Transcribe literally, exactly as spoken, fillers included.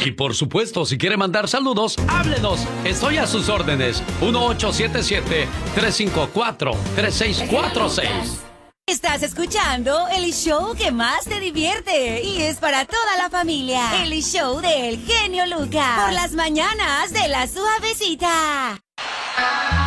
Y por supuesto, si quiere mandar saludos, háblenos. Estoy a sus órdenes. uno ocho siete siete, tres cinco cuatro, tres seis cuatro seis. Estás escuchando el show que más te divierte y es para toda la familia. El show del genio Lucas. Por las mañanas de La Suavecita.